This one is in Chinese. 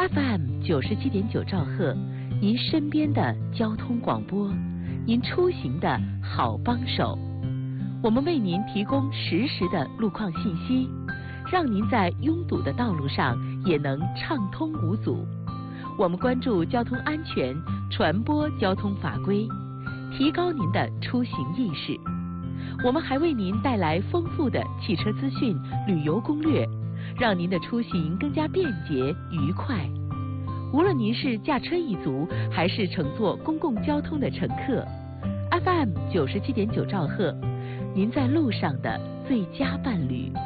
FM97.9兆赫，您身边的交通广播，您出行的好帮手。我们为您提供实时的路况信息，让您在拥堵的道路上也能畅通无阻。我们关注交通安全，传播交通法规，提高您的出行意识。我们还为您带来丰富的汽车资讯、旅游攻略，让您的出行更加便捷愉快。无论您是驾车一族，还是乘坐公共交通的乘客， FM97.9兆赫，您在路上的最佳伴侣。